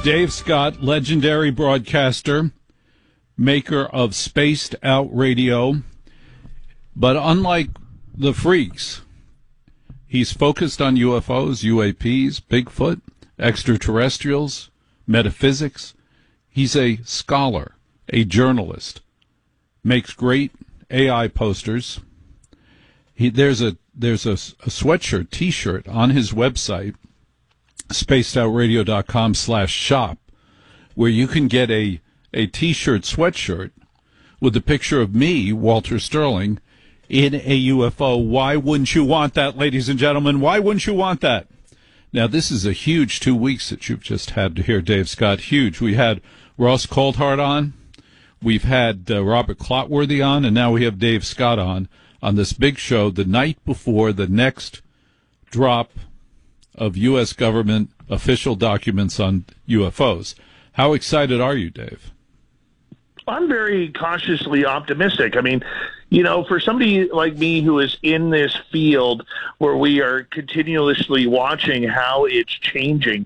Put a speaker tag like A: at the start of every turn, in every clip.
A: Dave Scott, legendary broadcaster, maker of Spaced Out Radio. But unlike the freaks, he's focused on UFOs, UAPs, Bigfoot, extraterrestrials, metaphysics. He's a scholar, a journalist, makes great AI posters. There's a sweatshirt, T-shirt on his website, spacedoutradio.com/shop, where you can get a T-shirt sweatshirt with a picture of me, Walter Sterling, in a UFO. Why wouldn't you want that, ladies and gentlemen? Why wouldn't you want that? Now, this is a huge 2 weeks that you've just had to hear Dave Scott. Huge. We had Ross Coulthart on. We've had Robert Clotworthy on, and now we have Dave Scott on this big show the night before the next drop of U.S. government official documents on UFOs. How excited are you, Dave?
B: I'm very cautiously optimistic. I mean, for somebody like me who is in this field where we are continuously watching how it's changing,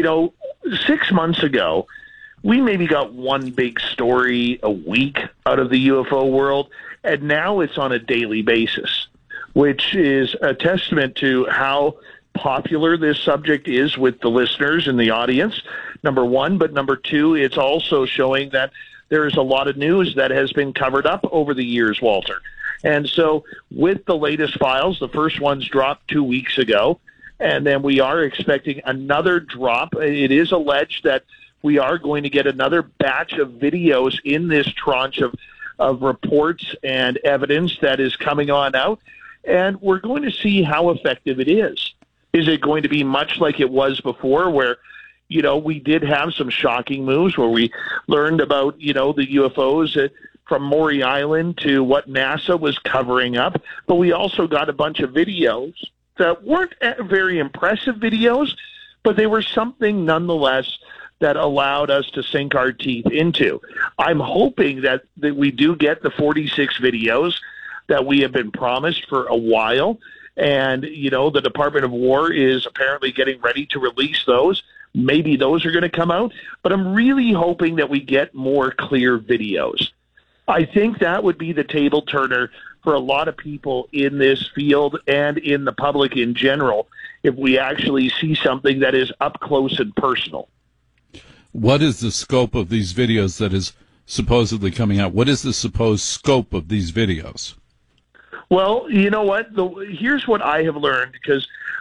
B: 6 months ago, we maybe got one big story a week out of the UFO world, and now it's on a daily basis, which is a testament to how popular this subject is with the listeners and the audience, number one. But number two, it's also showing that there is a lot of news that has been covered up over the years, Walter. And so with the latest files, the first ones dropped 2 weeks ago, and then we are expecting another drop. It is alleged that we are going to get another batch of videos in this tranche of reports and evidence that is coming on out, and we're going to see how effective it is. Is it going to be much like it was before where, we did have some shocking moves where we learned about, the UFOs from Maury Island to what NASA was covering up, but we also got a bunch of videos that weren't very impressive videos, but they were something nonetheless that allowed us to sink our teeth into. I'm hoping that we do get the 46 videos that we have been promised for a while. And, the Department of War is apparently getting ready to release those. Maybe those are going to come out. But I'm really hoping that we get more clear videos. I think that would be the table turner for a lot of people in this field and in the public in general if we actually see something that is up close and personal.
A: What is the scope of these videos that is supposedly coming out? What is the supposed scope of these videos?
B: Well, you know what? Here's what I have learned, because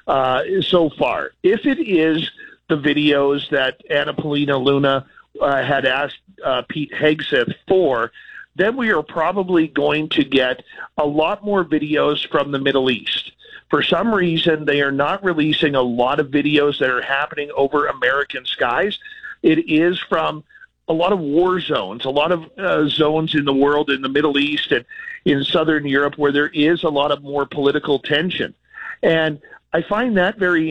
B: so far, if it is the videos that Anna Paulina Luna had asked Pete Hegseth for, then we are probably going to get a lot more videos from the Middle East. For some reason, they are not releasing a lot of videos that are happening over American skies. It is from a lot of war zones, a lot of zones in the world, in the Middle East and in Southern Europe, where there is a lot of more political tension. And I find that very